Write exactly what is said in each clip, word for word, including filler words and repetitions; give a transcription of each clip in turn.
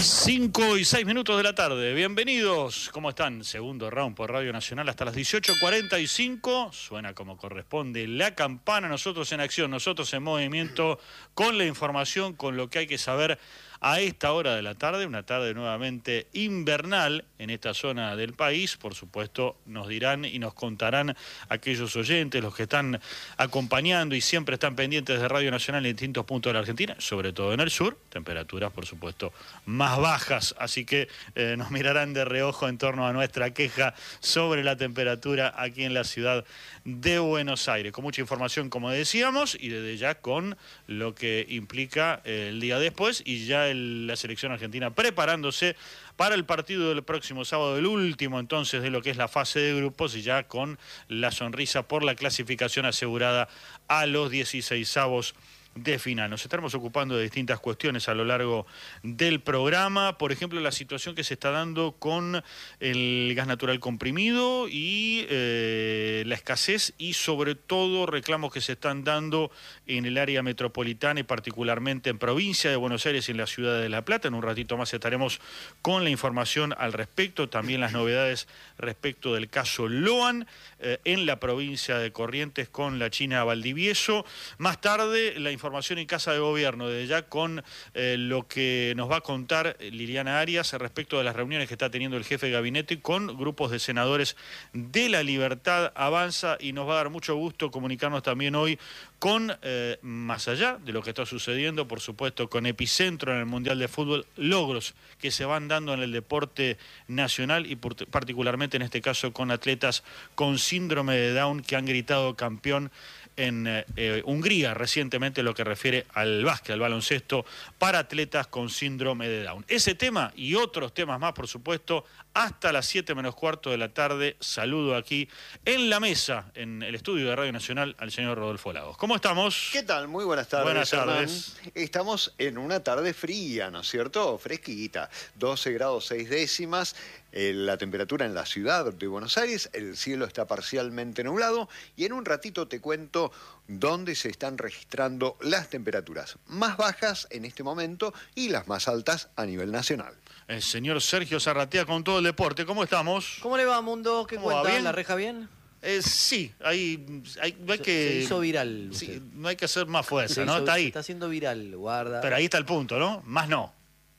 cinco y seis minutos de la tarde, bienvenidos, ¿cómo están? Segundo round por Radio Nacional hasta las dieciocho cuarenta y cinco, suena como corresponde la campana, nosotros en acción, nosotros en movimiento, con la información, con lo que hay que saber a esta hora de la tarde, una tarde nuevamente invernal en esta zona del país. Por supuesto, nos dirán y nos contarán aquellos oyentes, los que están acompañando y siempre están pendientes de Radio Nacional en distintos puntos de la Argentina, sobre todo en el sur, temperaturas, por supuesto, más bajas, así que eh, nos mirarán de reojo en torno a nuestra queja sobre la temperatura aquí en la ciudad de Buenos Aires, con mucha información, como decíamos, y desde ya con lo que implica eh, el día después, y ya el, la selección argentina preparándose para el partido del próximo sábado, el último entonces de lo que es la fase de grupos, y ya con la sonrisa por la clasificación asegurada a los dieciseisavos de final. Nos estaremos ocupando de distintas cuestiones a lo largo del programa, por ejemplo la situación que se está dando con el gas natural comprimido y eh, la escasez, y sobre todo reclamos que se están dando en el área metropolitana y particularmente en provincia de Buenos Aires y en la ciudad de La Plata. En un ratito más estaremos con la información al respecto, también las novedades respecto del caso Loan eh, en la provincia de Corrientes con la China Valdivieso. Más tarde la información Información en Casa de Gobierno, desde ya con eh, lo que nos va a contar Liliana Arias respecto de las reuniones que está teniendo el jefe de gabinete con grupos de senadores de La Libertad Avanza, y nos va a dar mucho gusto comunicarnos también hoy con, eh, más allá de lo que está sucediendo, por supuesto, con epicentro en el Mundial de Fútbol, logros que se van dando en el deporte nacional y por, particularmente en este caso con atletas con síndrome de Down que han gritado campeón en eh, Hungría recientemente, lo que refiere al básquet, al baloncesto para atletas con síndrome de Down. Ese tema y otros temas más, por supuesto, hasta las siete menos cuarto de la tarde. Saludo aquí en la mesa, en el estudio de Radio Nacional, al señor Rodolfo Lagos. ¿Cómo estamos? ¿Qué tal? Muy buenas tardes. Buenas tardes. Hernán. Estamos en una tarde fría, ¿no es cierto? Fresquita. doce grados seis décimas. Eh, la temperatura en la ciudad de Buenos Aires, el cielo está parcialmente nublado, y en un ratito te cuento dónde se están registrando las temperaturas más bajas en este momento y las más altas a nivel nacional. El señor Sergio Zarratea con todo el deporte. ¿Cómo estamos? ¿Cómo le va, Mundo? ¿Qué cuenta? ¿Bien? ¿La reja bien? Eh, sí, hay, hay, no hay Se, que... se hizo viral. Sí, no hay que hacer más fuerza, se ¿no? hizo, Está ahí. Se está haciendo viral, guarda. Pero ahí está el punto, ¿no? Más no.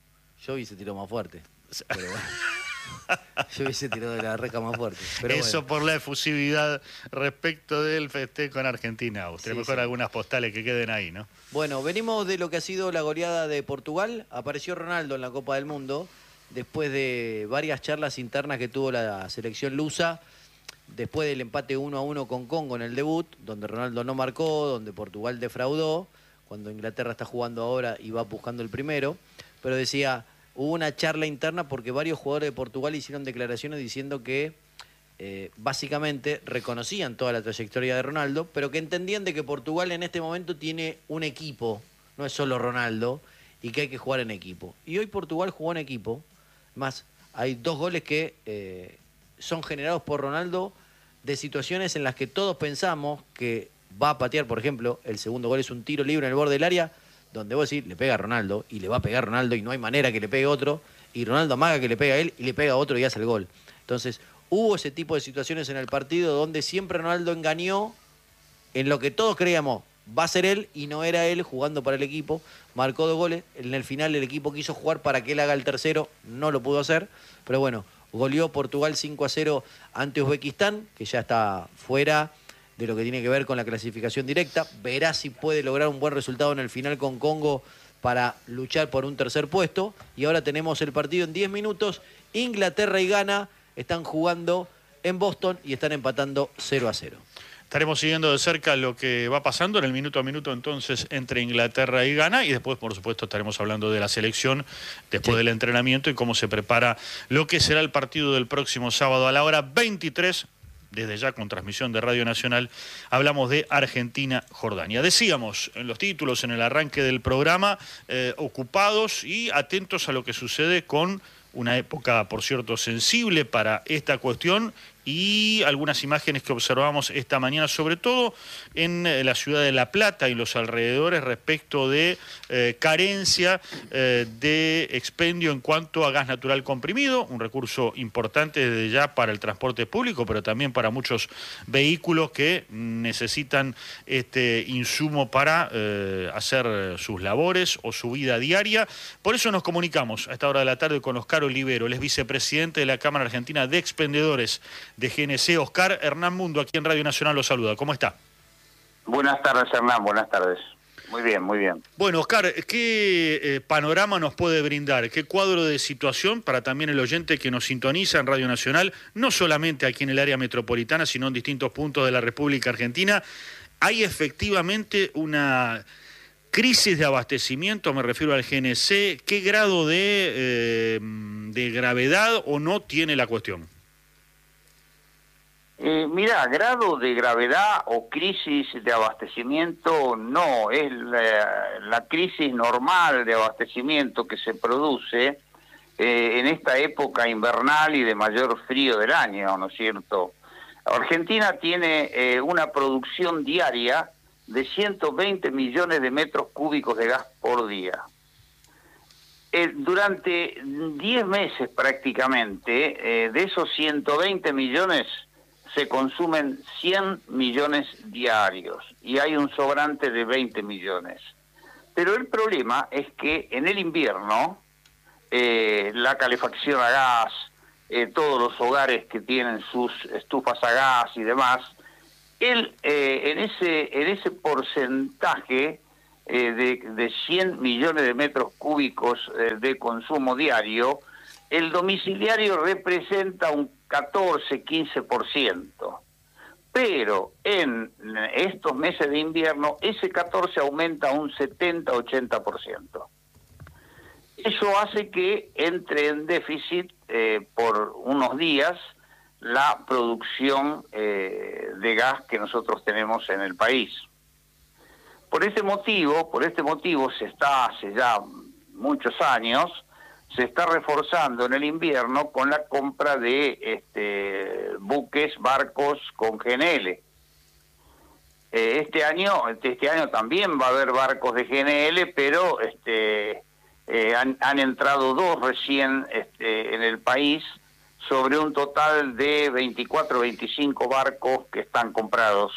Yo hubiese tirado más fuerte. Pero bueno. Yo hubiese tirado de la reja más fuerte. Pero Eso bueno. por la efusividad respecto del festejo en Argentina. Usted Sí, mejor sí. algunas postales que queden ahí, ¿no? Bueno, venimos de lo que ha sido la goleada de Portugal. Apareció Ronaldo en la Copa del Mundo después de varias charlas internas que tuvo la selección lusa, después del empate uno a uno con Congo en el debut, donde Ronaldo no marcó, donde Portugal defraudó, cuando Inglaterra está jugando ahora y va buscando el primero. Pero decía, hubo una charla interna porque varios jugadores de Portugal hicieron declaraciones diciendo que eh, básicamente reconocían toda la trayectoria de Ronaldo, pero que entendían de que Portugal en este momento tiene un equipo, no es solo Ronaldo, y que hay que jugar en equipo. Y hoy Portugal jugó en equipo. Más, hay dos goles que eh, son generados por Ronaldo de situaciones en las que todos pensamos que va a patear. Por ejemplo, el segundo gol es un tiro libre en el borde del área, donde vos decís, le pega a Ronaldo, y le va a pegar a Ronaldo, y no hay manera que le pegue otro, y Ronaldo amaga que le pega a él, y le pega a otro y hace el gol. Entonces, hubo ese tipo de situaciones en el partido donde siempre Ronaldo engañó en lo que todos creíamos, va a ser él, y no era él jugando para el equipo. Marcó dos goles, en el final el equipo quiso jugar para que él haga el tercero, no lo pudo hacer, pero bueno, goleó Portugal cinco a cero ante Uzbekistán, que ya está fuera de lo que tiene que ver con la clasificación directa. Verá si puede lograr un buen resultado en el final con Congo para luchar por un tercer puesto. Y ahora tenemos el partido en diez minutos. Inglaterra y Ghana están jugando en Boston y están empatando cero a cero. Estaremos siguiendo de cerca lo que va pasando en el minuto a minuto entonces entre Inglaterra y Ghana, y después, por supuesto, estaremos hablando de la selección después sí. del entrenamiento y cómo se prepara lo que será el partido del próximo sábado a la hora veintitrés. Desde ya con transmisión de Radio Nacional, hablamos de Argentina-Jordania. Decíamos en los títulos, en el arranque del programa, eh, ocupados y atentos a lo que sucede con una época, por cierto, sensible para esta cuestión, y algunas imágenes que observamos esta mañana, sobre todo en la ciudad de La Plata y los alrededores, respecto de eh, carencia eh, de expendio en cuanto a gas natural comprimido, un recurso importante desde ya para el transporte público, pero también para muchos vehículos que necesitan este insumo para eh, hacer sus labores o su vida diaria. Por eso nos comunicamos a esta hora de la tarde con Oscar Olivero, él es vicepresidente de la Cámara Argentina de Expendedores de G N C. Oscar, Hernán Mundo, aquí en Radio Nacional, lo saluda. ¿Cómo está? Buenas tardes, Hernán, buenas tardes. Muy bien, muy bien. Bueno, Oscar, ¿qué eh, panorama nos puede brindar? ¿Qué cuadro de situación para también el oyente que nos sintoniza en Radio Nacional, no solamente aquí en el área metropolitana, sino en distintos puntos de la República Argentina? ¿Hay efectivamente una crisis de abastecimiento? Me refiero al G N C. ¿Qué grado de, eh, de gravedad o no tiene la cuestión? Eh, mira, grado de gravedad o crisis de abastecimiento no, es la, la crisis normal de abastecimiento que se produce eh, en esta época invernal y de mayor frío del año, ¿no es cierto? Argentina tiene eh, una producción diaria de ciento veinte millones de metros cúbicos de gas por día. Eh, durante diez meses prácticamente, eh, de esos ciento veinte millones, se consumen cien millones diarios y hay un sobrante de veinte millones. Pero el problema es que en el invierno, eh, la calefacción a gas, eh, todos los hogares que tienen sus estufas a gas y demás, él, eh, en ese en ese porcentaje eh, de, de cien millones de metros cúbicos eh, de consumo diario, el domiciliario representa un catorce, quince por ciento. Pero en estos meses de invierno, ese catorce aumenta a un setenta, ochenta por ciento. Eso hace que entre en déficit eh, por unos días la producción eh, de gas que nosotros tenemos en el país. Por este motivo, por este motivo se está hace ya muchos años, se está reforzando en el invierno con la compra de este, buques, barcos con G N L. Eh, este año, este año también va a haber barcos de G N L, pero este, eh, han, han entrado dos recién este, en el país, sobre un total de veinticuatro, veinticinco barcos que están comprados.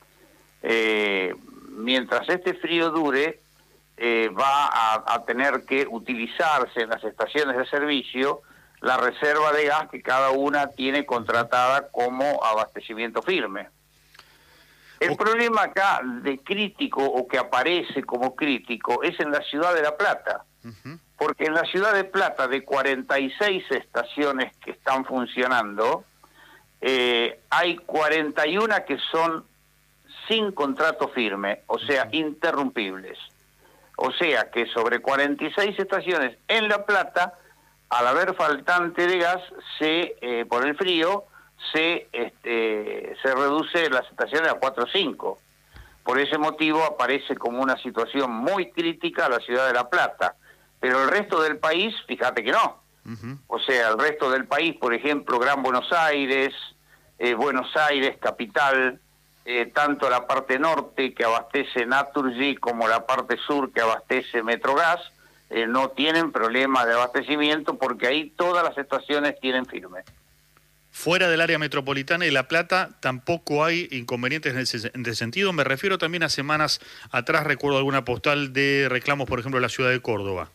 Eh, mientras este frío dure, eh, va a, a tener que utilizarse en las estaciones de servicio la reserva de gas que cada una tiene contratada como abastecimiento firme. El okay. problema acá de crítico, o que aparece como crítico, es en la ciudad de La Plata. Uh-huh. Porque en la ciudad de Plata, de cuarenta y seis estaciones que están funcionando, eh, hay cuarenta y una que son sin contrato firme, o sea, interrumpibles. O sea que sobre cuarenta y seis estaciones en La Plata, al haber faltante de gas, se eh, por el frío, se este, se reduce las estaciones a cuatro o cinco. Por ese motivo aparece como una situación muy crítica la ciudad de La Plata. Pero el resto del país, fíjate que no. Uh-huh. O sea, el resto del país, por ejemplo, Gran Buenos Aires, eh, Buenos Aires, capital, eh, tanto la parte norte que abastece Naturgy como la parte sur que abastece Metrogas, eh, no tienen problema de abastecimiento porque ahí todas las estaciones tienen firme. Fuera del área metropolitana y La Plata tampoco hay inconvenientes en ese, en ese sentido. Me refiero también a semanas atrás, recuerdo alguna postal de reclamos, por ejemplo, en la ciudad de Córdoba.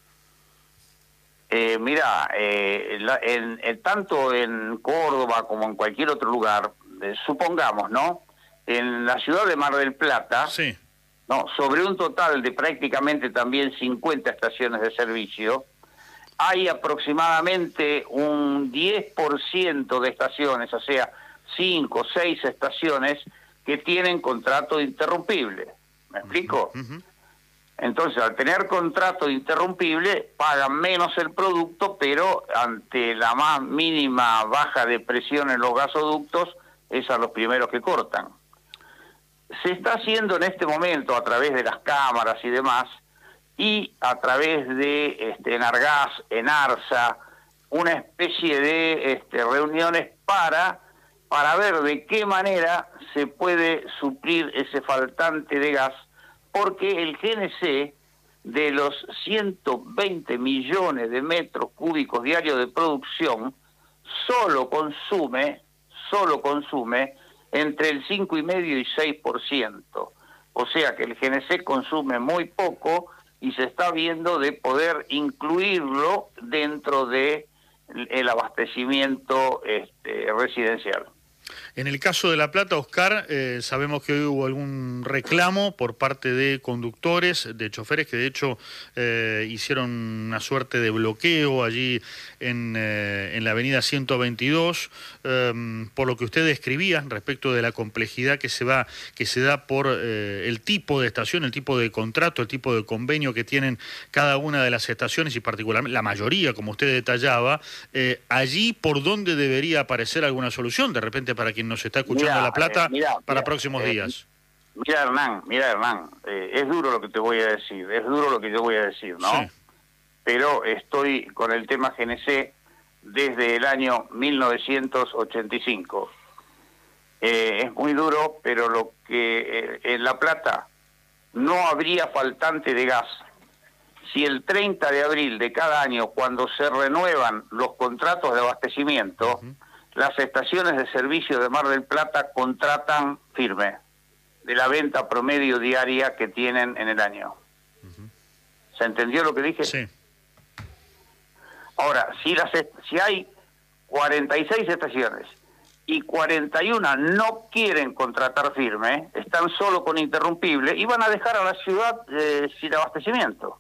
Eh, mira, eh, la, en, en, tanto en Córdoba como en cualquier otro lugar, eh, supongamos, ¿no? En la ciudad de Mar del Plata, sí. no, sobre un total de prácticamente también cincuenta estaciones de servicio, hay aproximadamente un diez por ciento de estaciones, o sea, cinco o seis estaciones que tienen contrato interrumpible. ¿Me explico? Uh-huh. Entonces, al tener contrato interrumpible, pagan menos el producto, pero ante la más mínima baja de presión en los gasoductos, es a los primeros que cortan. Se está haciendo en este momento, a través de las cámaras y demás, y a través de este, Enargas, Enarsa, una especie de este, reuniones para para ver de qué manera se puede suplir ese faltante de gas, porque el G N C, de los ciento veinte millones de metros cúbicos diarios de producción, solo consume, solo consume entre el cinco coma cinco y seis por ciento. O sea que el G N C consume muy poco y se está viendo de poder incluirlo dentro de el abastecimiento este, residencial. En el caso de La Plata, Oscar, eh, sabemos que hoy hubo algún reclamo por parte de conductores, de choferes, que de hecho eh, hicieron una suerte de bloqueo allí en, eh, en la avenida ciento veintidós, eh, por lo que usted describía respecto de la complejidad que se va, que se da por eh, el tipo de estación, el tipo de contrato, el tipo de convenio que tienen cada una de las estaciones y particularmente la mayoría, como usted detallaba. Eh, allí, ¿por dónde debería aparecer alguna solución? De repente, para quien nos está escuchando Mirá, La Plata, eh, mirá, para mirá, próximos eh, días. Mira, Hernán, mira, Hernán, eh, es duro lo que te voy a decir, es duro lo que yo voy a decir, ¿no? Sí. Pero estoy con el tema G N C desde el año mil novecientos ochenta y cinco. Eh, es muy duro, pero lo que eh, en La Plata no habría faltante de gas si el treinta de abril de cada año, cuando se renuevan los contratos de abastecimiento, uh-huh, las estaciones de servicio de Mar del Plata contratan firme de la venta promedio diaria que tienen en el año. Uh-huh. ¿Se entendió lo que dije? Sí. Ahora, si, las, si hay cuarenta y seis estaciones y cuarenta y uno no quieren contratar firme, están solo con interrumpible y van a dejar a la ciudad eh, sin abastecimiento.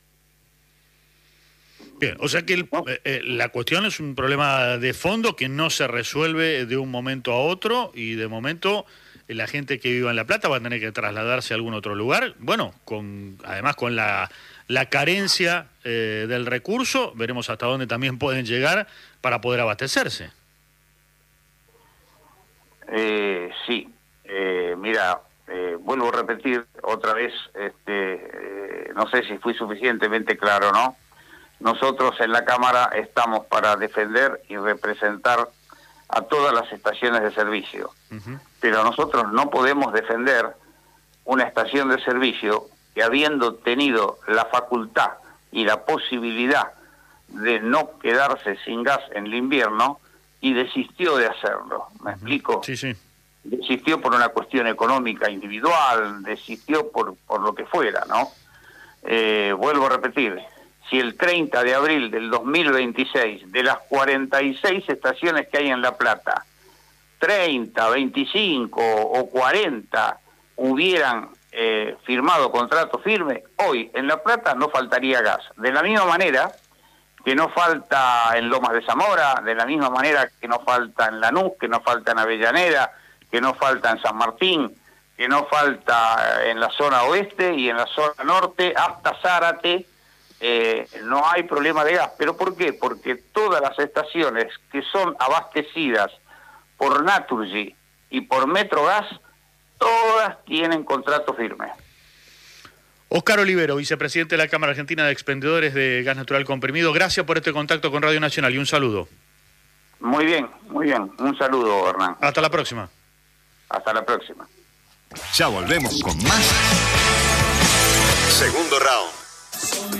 Bien, o sea que el, eh, la cuestión es un problema de fondo que no se resuelve de un momento a otro y de momento eh, la gente que viva en La Plata va a tener que trasladarse a algún otro lugar. Bueno, con además con la, la carencia eh, del recurso, veremos hasta dónde también pueden llegar para poder abastecerse. Eh, sí, eh, mira, eh, vuelvo a repetir otra vez, este, eh, no sé si fui suficientemente claro, ¿no? Nosotros en la Cámara estamos para defender y representar a todas las estaciones de servicio. Uh-huh. Pero nosotros no podemos defender una estación de servicio que, habiendo tenido la facultad y la posibilidad de no quedarse sin gas en el invierno, y desistió de hacerlo. ¿Me uh-huh. explico? Sí, sí. Desistió por una cuestión económica individual, desistió por, por lo que fuera, ¿no? Eh, vuelvo a repetir, si el treinta de abril del dos mil veintiséis, de las cuarenta y seis estaciones que hay en La Plata, treinta, veinticinco o cuarenta hubieran eh, firmado contrato firme, hoy en La Plata no faltaría gas. De la misma manera que no falta en Lomas de Zamora, de la misma manera que no falta en Lanús, que no falta en Avellaneda, que no falta en San Martín, que no falta en la zona oeste y en la zona norte, hasta Zárate. Eh, no hay problema de gas. ¿Pero por qué? Porque todas las estaciones que son abastecidas por Naturgy y por Metrogas, todas tienen contrato firme. Oscar Olivero, vicepresidente de la Cámara Argentina de Expendedores de Gas Natural Comprimido, gracias por este contacto con Radio Nacional y un saludo. Muy bien, muy bien. Un saludo, Hernán. Hasta la próxima. Hasta la próxima. Ya volvemos con más. Segundo round.